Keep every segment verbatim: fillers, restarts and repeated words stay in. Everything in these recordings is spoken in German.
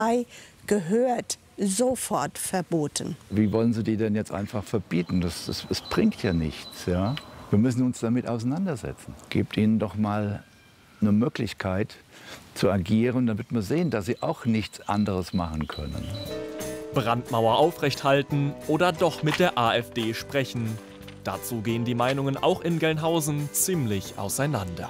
Gehört sofort verboten. Wie wollen Sie die denn jetzt einfach verbieten? Das, das, das bringt ja nichts. Ja? Wir müssen uns damit auseinandersetzen. Gebt ihnen doch mal eine Möglichkeit zu agieren, damit wir sehen, dass sie auch nichts anderes machen können. Brandmauer aufrechthalten oder doch mit der AfD sprechen. Dazu gehen die Meinungen auch in Gelnhausen ziemlich auseinander.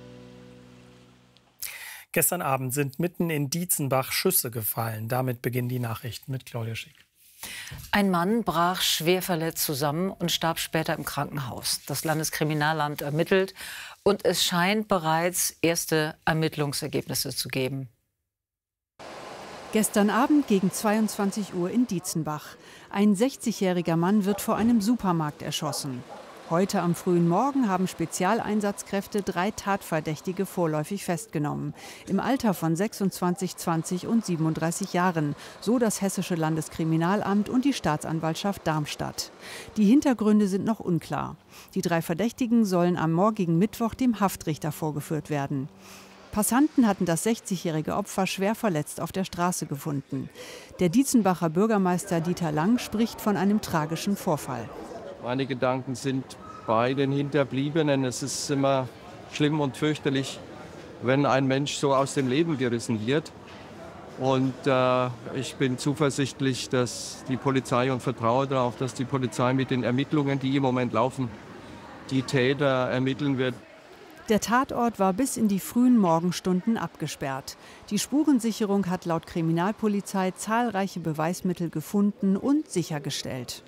Gestern Abend sind mitten in Dietzenbach Schüsse gefallen. Damit beginnen die Nachrichten mit Claudia Schick. Ein Mann brach schwer verletzt zusammen und starb später im Krankenhaus. Das Landeskriminalamt ermittelt und es scheint bereits erste Ermittlungsergebnisse zu geben. Gestern Abend gegen zweiundzwanzig Uhr in Dietzenbach. Ein sechzigjähriger Mann wird vor einem Supermarkt erschossen. Heute am frühen Morgen haben Spezialeinsatzkräfte drei Tatverdächtige vorläufig festgenommen. Im Alter von sechsundzwanzig, zwanzig und siebenunddreißig Jahren. So das Hessische Landeskriminalamt und die Staatsanwaltschaft Darmstadt. Die Hintergründe sind noch unklar. Die drei Verdächtigen sollen am morgigen Mittwoch dem Haftrichter vorgeführt werden. Passanten hatten das sechzigjährige Opfer schwer verletzt auf der Straße gefunden. Der Dietzenbacher Bürgermeister Dieter Lang spricht von einem tragischen Vorfall. Meine Gedanken sind bei den Hinterbliebenen. Es ist immer schlimm und fürchterlich, wenn ein Mensch so aus dem Leben gerissen wird. Und äh, ich bin zuversichtlich, dass die Polizei und vertraue darauf, dass die Polizei mit den Ermittlungen, die im Moment laufen, die Täter ermitteln wird. Der Tatort war bis in die frühen Morgenstunden abgesperrt. Die Spurensicherung hat laut Kriminalpolizei zahlreiche Beweismittel gefunden und sichergestellt.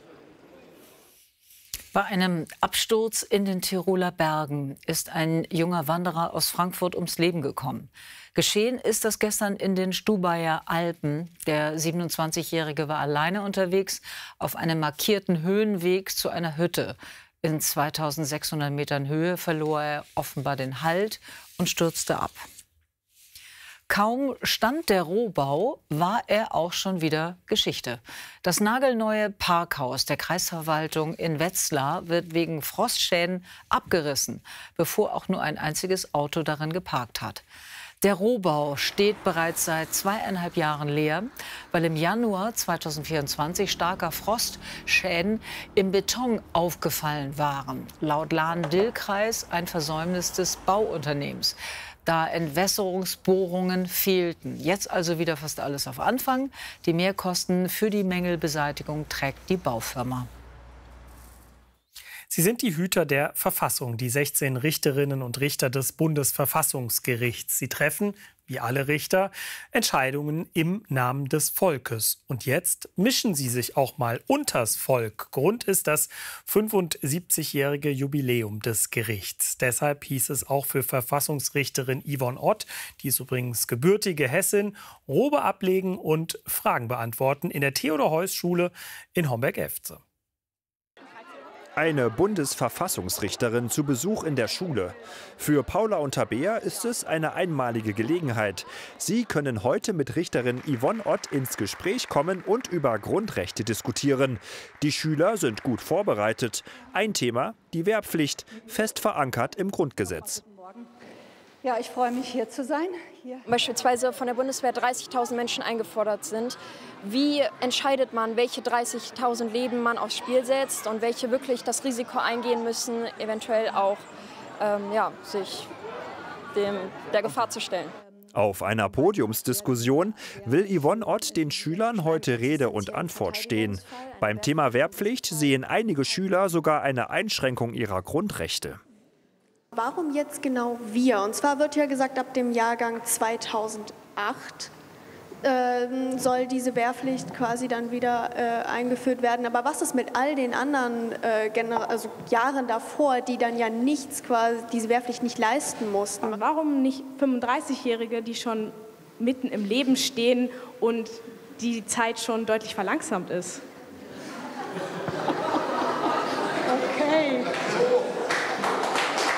Bei einem Absturz in den Tiroler Bergen ist ein junger Wanderer aus Frankfurt ums Leben gekommen. Geschehen ist das gestern in den Stubaier Alpen. Der siebenundzwanzigjährige war alleine unterwegs auf einem markierten Höhenweg zu einer Hütte. In zweitausendsechshundert Metern Höhe verlor er offenbar den Halt und stürzte ab. Kaum stand der Rohbau, war er auch schon wieder Geschichte. Das nagelneue Parkhaus der Kreisverwaltung in Wetzlar wird wegen Frostschäden abgerissen, bevor auch nur ein einziges Auto darin geparkt hat. Der Rohbau steht bereits seit zweieinhalb Jahren leer, weil im Januar zweitausendvierundzwanzig starker Frostschäden im Beton aufgefallen waren. Laut Lahn-Dill-Kreis ein Versäumnis des Bauunternehmens, da Entwässerungsbohrungen fehlten. Jetzt also wieder fast alles auf Anfang. Die Mehrkosten für die Mängelbeseitigung trägt die Baufirma. Sie sind die Hüter der Verfassung, die sechzehn Richterinnen und Richter des Bundesverfassungsgerichts. Sie treffen, wie alle Richter, Entscheidungen im Namen des Volkes. Und jetzt mischen sie sich auch mal unters Volk. Grund ist das fünfundsiebzigjährige Jubiläum des Gerichts. Deshalb hieß es auch für Verfassungsrichterin Yvonne Ott, die ist übrigens gebürtige Hessin, Robe ablegen und Fragen beantworten in der Theodor-Heuss-Schule in Homberg-Efze. Eine Bundesverfassungsrichterin zu Besuch in der Schule. Für Paula und Tabea ist es eine einmalige Gelegenheit. Sie können heute mit Richterin Yvonne Ott ins Gespräch kommen und über Grundrechte diskutieren. Die Schüler sind gut vorbereitet. Ein Thema, die Wehrpflicht, fest verankert im Grundgesetz. Ja, ich freue mich, hier zu sein. Hier. Beispielsweise von der Bundeswehr dreißigtausend Menschen eingefordert sind. Wie entscheidet man, welche dreißigtausend Leben man aufs Spiel setzt und welche wirklich das Risiko eingehen müssen, eventuell auch ähm, ja, sich dem, der Gefahr zu stellen? Auf einer Podiumsdiskussion will Yvonne Ott den Schülern heute Rede und Antwort stehen. Beim Thema Wehrpflicht sehen einige Schüler sogar eine Einschränkung ihrer Grundrechte. Warum jetzt genau wir? Und zwar wird ja gesagt, ab dem Jahrgang zweitausendacht äh, soll diese Wehrpflicht quasi dann wieder äh, eingeführt werden. Aber was ist mit all den anderen äh, also Jahren davor, die dann ja nichts quasi, diese Wehrpflicht nicht leisten mussten? Aber warum nicht fünfunddreißigjährige, die schon mitten im Leben stehen und die Zeit schon deutlich verlangsamt ist? Okay.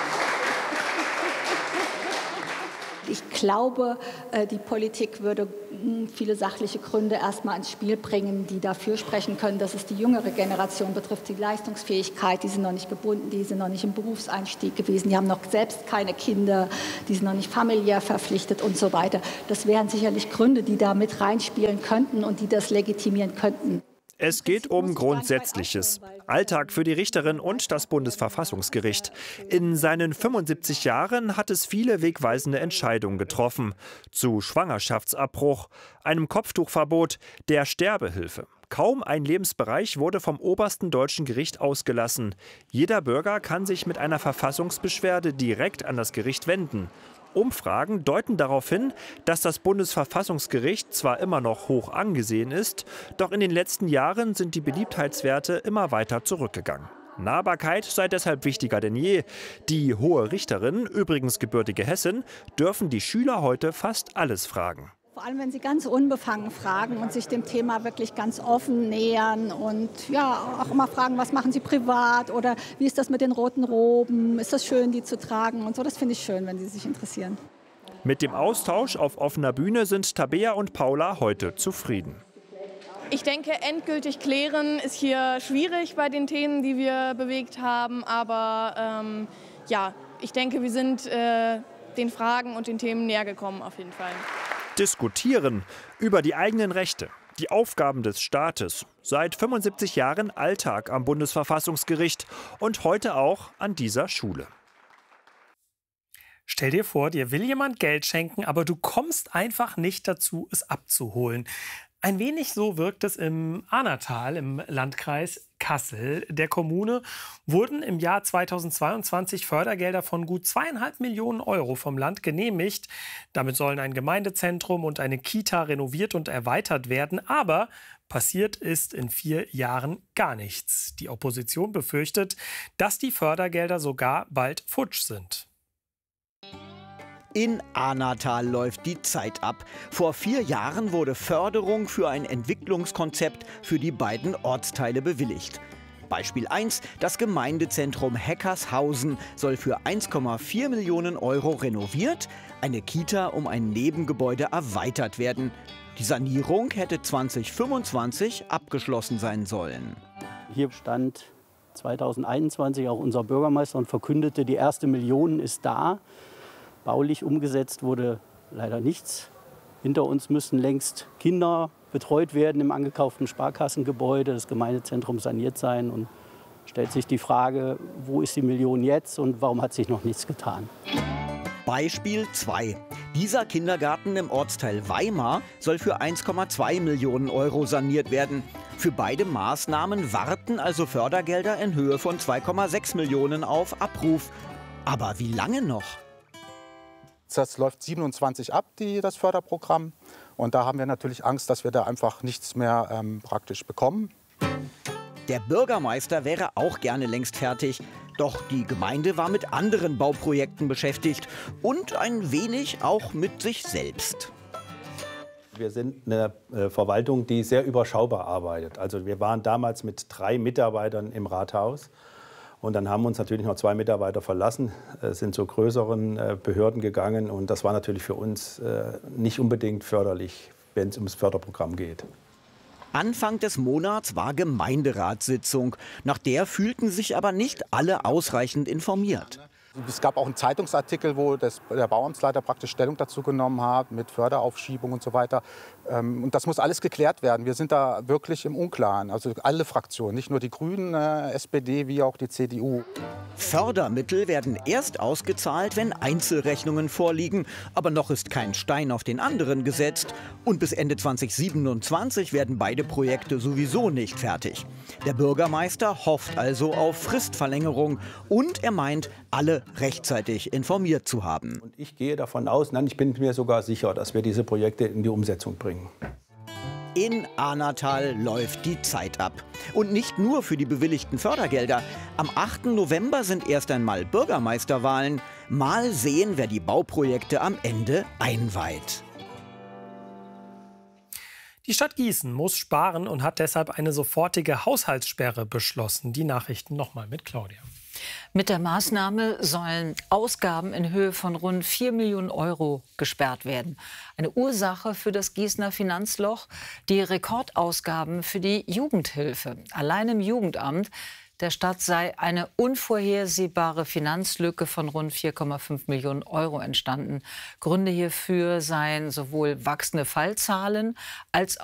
Ich glaube, die Politik würde viele sachliche Gründe erstmal ins Spiel bringen, die dafür sprechen können, dass es die jüngere Generation betrifft, die Leistungsfähigkeit, die sind noch nicht gebunden, die sind noch nicht im Berufseinstieg gewesen, die haben noch selbst keine Kinder, die sind noch nicht familiär verpflichtet und so weiter. Das wären sicherlich Gründe, die da mit reinspielen könnten und die das legitimieren könnten. Es geht um Grundsätzliches. Alltag für die Richterin und das Bundesverfassungsgericht. In seinen fünfundsiebzig Jahren hat es viele wegweisende Entscheidungen getroffen. Zu Schwangerschaftsabbruch, einem Kopftuchverbot, der Sterbehilfe. Kaum ein Lebensbereich wurde vom obersten deutschen Gericht ausgelassen. Jeder Bürger kann sich mit einer Verfassungsbeschwerde direkt an das Gericht wenden. Umfragen deuten darauf hin, dass das Bundesverfassungsgericht zwar immer noch hoch angesehen ist, doch in den letzten Jahren sind die Beliebtheitswerte immer weiter zurückgegangen. Nahbarkeit sei deshalb wichtiger denn je. Die hohe Richterin, übrigens gebürtige Hessin, dürfen die Schüler heute fast alles fragen. Vor allem, wenn sie ganz unbefangen fragen und sich dem Thema wirklich ganz offen nähern und ja, auch immer fragen, was machen sie privat oder wie ist das mit den roten Roben, ist das schön, die zu tragen und so. Das finde ich schön, wenn sie sich interessieren. Mit dem Austausch auf offener Bühne sind Tabea und Paula heute zufrieden. Ich denke, endgültig klären ist hier schwierig bei den Themen, die wir bewegt haben. Aber ähm, ja, ich denke, wir sind äh, den Fragen und den Themen näher gekommen auf jeden Fall. Diskutieren über die eigenen Rechte, die Aufgaben des Staates. Seit fünfundsiebzig Jahren Alltag am Bundesverfassungsgericht und heute auch an dieser Schule. Stell dir vor, dir will jemand Geld schenken, aber du kommst einfach nicht dazu, es abzuholen. Ein wenig so wirkt es im Ahnertal im Landkreis Kassel. Der Kommune wurden im Jahr zweitausendzweiundzwanzig Fördergelder von gut zweieinhalb Millionen Euro vom Land genehmigt. Damit sollen ein Gemeindezentrum und eine Kita renoviert und erweitert werden. Aber passiert ist in vier Jahren gar nichts. Die Opposition befürchtet, dass die Fördergelder sogar bald futsch sind. In Ahnertal läuft die Zeit ab. Vor vier Jahren wurde Förderung für ein Entwicklungskonzept für die beiden Ortsteile bewilligt. Beispiel eins, das Gemeindezentrum Heckershausen soll für eins Komma vier Millionen Euro renoviert, eine Kita um ein Nebengebäude erweitert werden. Die Sanierung hätte zweitausendfünfundzwanzig abgeschlossen sein sollen. Hier stand zweitausendeinundzwanzig auch unser Bürgermeister und verkündete, die erste Million ist da. Baulich umgesetzt wurde leider nichts. Hinter uns müssen längst Kinder betreut werden im angekauften Sparkassengebäude, das Gemeindezentrum saniert sein. Und stellt sich die Frage, wo ist die Million jetzt und warum hat sich noch nichts getan? Beispiel zwei. Dieser Kindergarten im Ortsteil Weimar soll für eins Komma zwei Millionen Euro saniert werden. Für beide Maßnahmen warten also Fördergelder in Höhe von zwei Komma sechs Millionen auf Abruf. Aber wie lange noch? Das läuft siebenundzwanzig ab, die, das Förderprogramm. Und da haben wir natürlich Angst, dass wir da einfach nichts mehr ähm, praktisch bekommen. Der Bürgermeister wäre auch gerne längst fertig. Doch die Gemeinde war mit anderen Bauprojekten beschäftigt und ein wenig auch mit sich selbst. Wir sind eine Verwaltung, die sehr überschaubar arbeitet. Also wir waren damals mit drei Mitarbeitern im Rathaus. Und dann haben uns natürlich noch zwei Mitarbeiter verlassen, sind zu größeren Behörden gegangen. Und das war natürlich für uns nicht unbedingt förderlich, wenn es ums Förderprogramm geht. Anfang des Monats war Gemeinderatssitzung. Nach der fühlten sich aber nicht alle ausreichend informiert. Es gab auch einen Zeitungsartikel, wo das, der Bauamtsleiter praktisch Stellung dazu genommen hat, mit Förderaufschiebung und so weiter. Und das muss alles geklärt werden. Wir sind da wirklich im Unklaren. Also alle Fraktionen, nicht nur die Grünen, S P D wie auch die C D U. Fördermittel werden erst ausgezahlt, wenn Einzelrechnungen vorliegen. Aber noch ist kein Stein auf den anderen gesetzt. Und bis Ende zweitausendsiebenundzwanzig werden beide Projekte sowieso nicht fertig. Der Bürgermeister hofft also auf Fristverlängerung. Und er meint, alle rechtzeitig informiert zu haben. Und ich gehe davon aus, nein, ich bin mir sogar sicher, dass wir diese Projekte in die Umsetzung bringen. In Ahnertal läuft die Zeit ab. Und nicht nur für die bewilligten Fördergelder. Am achten November sind erst einmal Bürgermeisterwahlen. Mal sehen, wer die Bauprojekte am Ende einweiht. Die Stadt Gießen muss sparen und hat deshalb eine sofortige Haushaltssperre beschlossen. Die Nachrichten nochmal mit Claudia. Mit der Maßnahme sollen Ausgaben in Höhe von rund vier Millionen Euro gesperrt werden. Eine Ursache für das Gießener Finanzloch, die Rekordausgaben für die Jugendhilfe. Allein im Jugendamt der Stadt sei eine unvorhersehbare Finanzlücke von rund vier Komma fünf Millionen Euro entstanden. Gründe hierfür seien sowohl wachsende Fallzahlen als